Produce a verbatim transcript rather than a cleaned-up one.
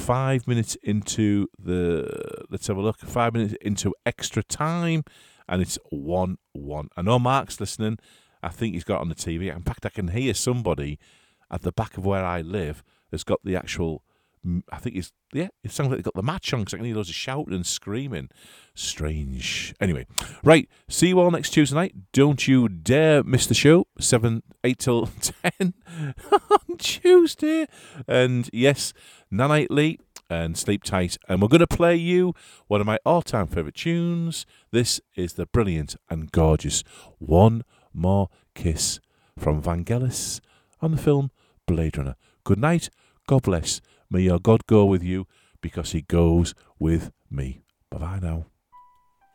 five minutes into the, let's have a look, five minutes into extra time, and it's one one. I know Mark's listening. I think he's got it on the T V. In fact, I can hear somebody at the back of where I live has got the actual, I think it's, yeah, it sounds like they've got the match on because I can hear loads of shouting and screaming. Strange. Anyway, right, see you all next Tuesday night. Don't you dare miss the show, seven, eight till ten on Tuesday. And yes, Nanite Lee and Sleep Tight. And we're going to play you one of my all-time favourite tunes. This is the brilliant and gorgeous One More Kiss from Vangelis on the film Blade Runner. Good night. God bless. May your God go with you because he goes with me. Bye-bye now.